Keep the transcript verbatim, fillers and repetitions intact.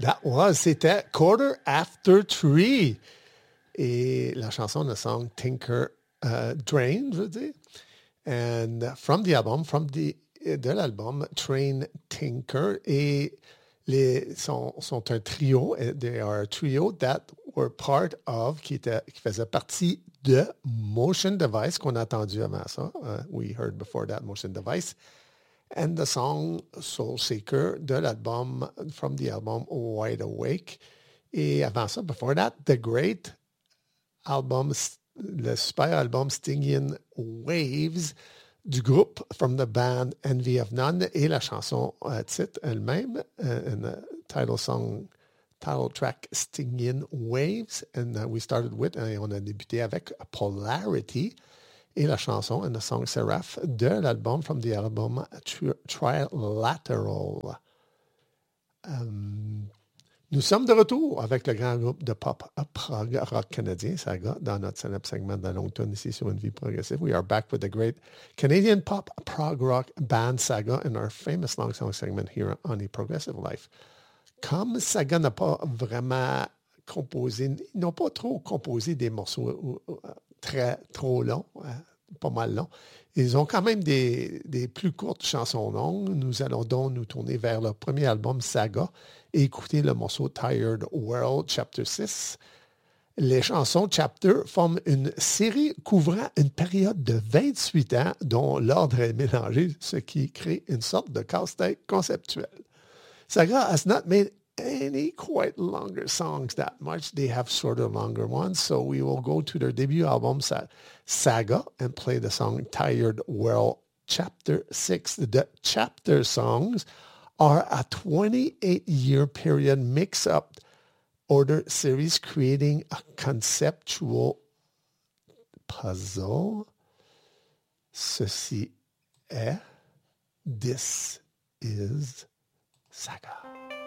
That was, c'était Quarter After Three. Et la chanson, le song Tinker uh, Drain, je veux dire. And from the album, from the, de l'album Train Tinker. Et les, sont, sont un trio. They are a trio that were part of, qui, était, qui faisait partie de Motion Device, qu'on a entendu avant ça. Uh, we heard before that Motion Device. And the song Soul Seeker de l'album, from the album Wide Awake. Et avant ça, before that, The Great album, le super album Stygian Waves du groupe from the band Envy of None et la chanson euh, titre elle-même, uh, and the title song, title track Stygian Waves. And uh, we started with, et on a débuté avec Polarity. Et la chanson, and the song Seraph, de l'album, from the album tri- Trilateral. Um, nous sommes de retour avec le grand groupe de pop prog rock canadien, Saga, dans notre célèbre segment de longue tune ici sur Une Vie Progressive. We are back with the great Canadian pop prog rock band Saga in our famous long song segment here on A Progressive Life. Comme Saga n'a pas vraiment composé, ils n'ont pas trop composé des morceaux très trop long, euh, pas mal long. Ils ont quand même des, des plus courtes chansons longues. Nous allons donc nous tourner vers leur premier album Saga et écouter le morceau Tired World, Chapter six. Les chansons Chapter forment une série couvrant une période de vingt-huit ans dont l'ordre est mélangé, ce qui crée une sorte de casse-tête conceptuel. Saga has not made any quite longer songs that much. They have sort of longer ones. So we will go to their debut album, Saga, and play the song Tired World, Chapter six. The chapter songs are a twenty-eight-year period mix-up order series creating a conceptual puzzle. Ceci est, this is Saga.